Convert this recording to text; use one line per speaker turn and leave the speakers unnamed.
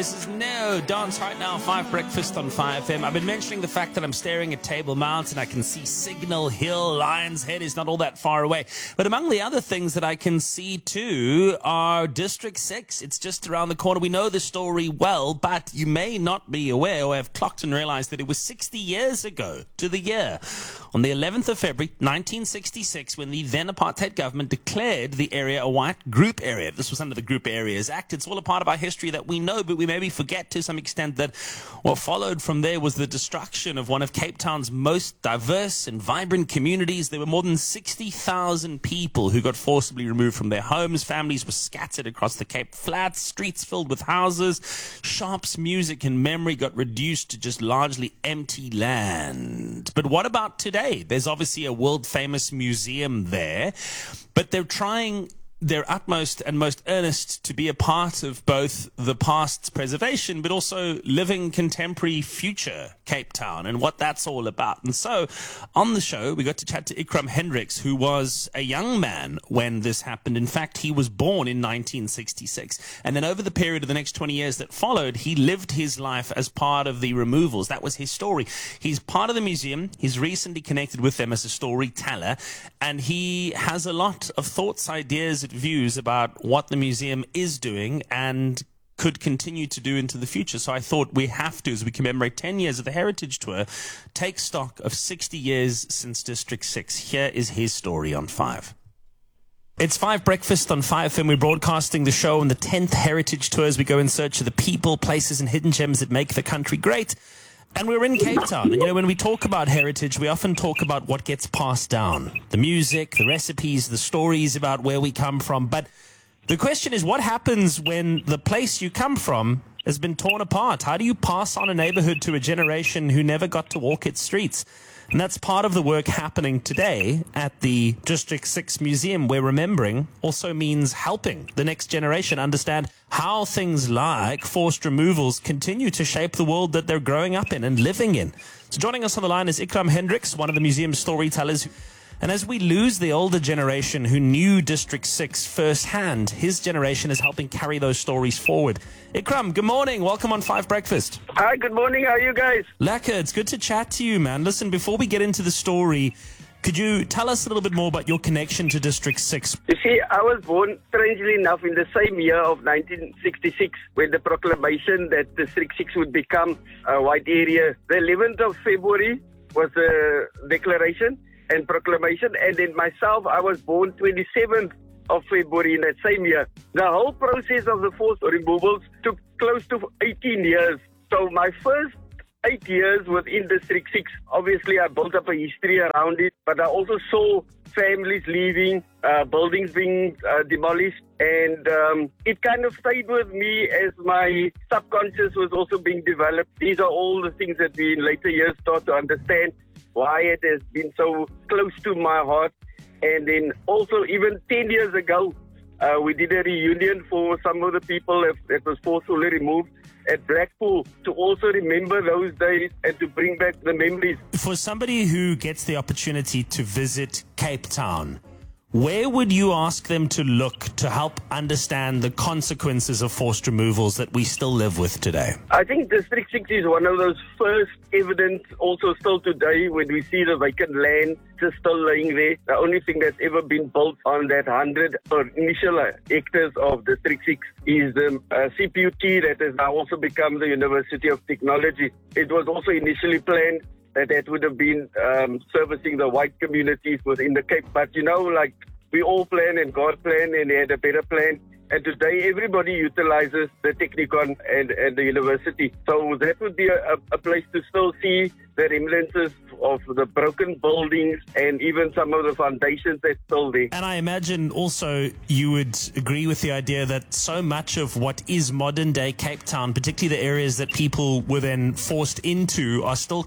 This is No Dance right now, 5 Breakfast on 5FM. I've been mentioning the fact that I'm staring at Table Mountain. I can see Signal Hill. Lions Head is not all that far away. But among the other things that I can see too are District 6. It's just around the corner. We know the story well, but you may not be aware or have clocked and realized that it was 60 years ago to the year, on the 11th of February, 1966, when the then apartheid government declared the area a white group area. This was under the Group Areas Act. It's all a part of our history that we know, but we maybe forget to some extent that what followed from there was the destruction of one of Cape Town's most diverse and vibrant communities. There were more than 60,000 people who got forcibly removed from their homes. Families were scattered across the Cape Flats, streets filled with houses. Shops, music, and memory got reduced to just largely empty land. But what about today? There's obviously a world-famous museum there, but they're trying their utmost and most earnest to be a part of both the past's preservation, but also living contemporary future Cape Town and what that's all about. And so on the show, we got to chat to Ikram Hendricks, who was a young man when this happened. In fact, he was born in 1966. And then over the period of the next 20 years that followed, he lived his life as part of the removals. That was his story. He's part of the museum. He's recently connected with them as a storyteller. And he has a lot of thoughts, ideas, views about what the museum is doing and could continue to do into the future. So I thought we have to, as we commemorate 10 years of the Heritage Tour, take stock of 60 years since District 6. Here is his story on 5. It's 5 Breakfast on 5 FM. We're broadcasting the show on the 10th Heritage Tour as we go in search of the people, places, and hidden gems that make the country great. And we're in Cape Town. And, when we talk about heritage, we often talk about what gets passed down. The music, the recipes, the stories about where we come from. But the question is, what happens when the place you come from has been torn apart? How do you pass on a neighborhood to a generation who never got to walk its streets? And that's part of the work happening today at the District 6 Museum, where remembering also means helping the next generation understand how things like forced removals continue to shape the world that they're growing up in and living in. So joining us on the line is Ikram Hendricks, one of the museum's storytellers. And as we lose the older generation who knew District 6 firsthand, his generation is helping carry those stories forward. Ikram, good morning. Welcome on 5 Breakfast.
Hi, good morning. How are you guys?
Lekker, it's good to chat to you, man. Listen, before we get into the story, could you tell us a little bit more about your connection to District 6?
You see, I was born, strangely enough, in the same year of 1966, when the proclamation that District 6 would become a white area. The 11th of February was the declaration and proclamation, and then myself, I was born 27th of February in that same year. The whole process of the forced removals took close to 18 years. So my first 8 years within District 6, obviously I built up a history around it, but I also saw families leaving, buildings being demolished, and it kind of stayed with me as my subconscious was also being developed. These are all the things that we in later years start to understand why it has been so close to my heart. And then also even 10 years ago, we did a reunion for some of the people that was forcibly removed at Blackpool to also remember those days and to bring back the memories.
For somebody who gets the opportunity to visit Cape Town, where would you ask them to look to help understand the consequences of forced removals that we still live with today?
I think District 6 is one of those first evidence also still today when we see the vacant land just still laying there. The only thing that's ever been built on that 100 or initial hectares of District 6 is the CPUT that has now also become the University of Technology. It was also initially planned that would have been servicing the white communities within the Cape. But like we all plan and God planned and they had a better plan. And today everybody utilizes the Technikon and the university. So that would be a place to still see the remnants of the broken buildings and even some of the foundations that's still there.
And I imagine also you would agree with the idea that so much of what is modern day Cape Town, particularly the areas that people were then forced into, are still